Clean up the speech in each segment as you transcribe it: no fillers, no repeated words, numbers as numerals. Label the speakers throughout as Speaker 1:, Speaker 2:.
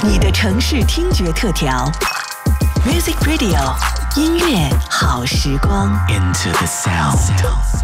Speaker 1: 你的城市听觉特调 Music Radio 音乐好时光
Speaker 2: Into the sound。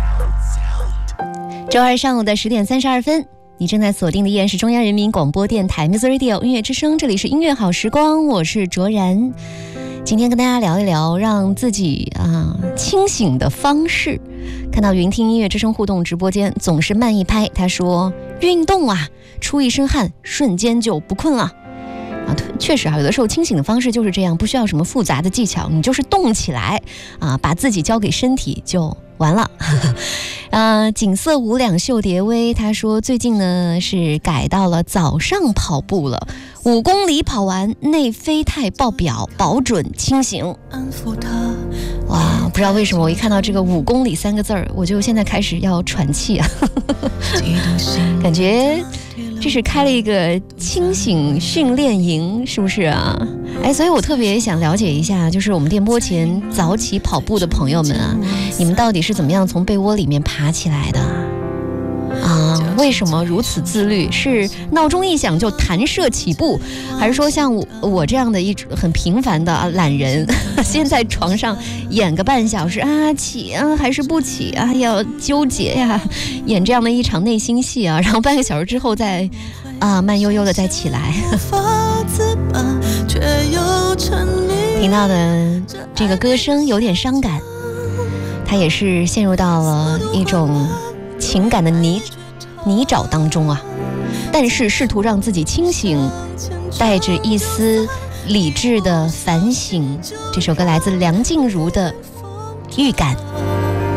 Speaker 3: 周二上午的10点32分，你正在锁定的依然是中央人民广播电台 Music Radio 音乐之声，这里是音乐好时光，我是卓然。今天跟大家聊一聊让自己清醒的方式。看到云听音乐之声互动直播间总是慢一拍，他说运动啊，出一身汗瞬间就不困了确实有的时候清醒的方式就是这样，不需要什么复杂的技巧，你就是动起来把自己交给身体就完了锦瑟无两袖蝶微，他说最近呢是改到了早上跑步了，5公里跑完内啡肽爆表，保准清醒。哇，不知道为什么我一看到这个5公里3个字儿，我就现在开始要喘气感觉这是开了一个清醒训练营，是不是啊？所以我特别想了解一下，就是我们电波前早起跑步的朋友们你们到底是怎么样从被窝里面爬起来的为什么如此自律？是闹钟一响就弹射起步，还是说像我这样的一种很平凡的懒人先在床上演个半小时起还是不起要纠结呀，演这样的一场内心戏然后半个小时之后再慢悠悠的再起来听到的这个歌声有点伤感，他也是陷入到了一种情感的泥沼当中但是试图让自己清醒，带着一丝理智的反省。这首歌来自梁静茹的《预感》。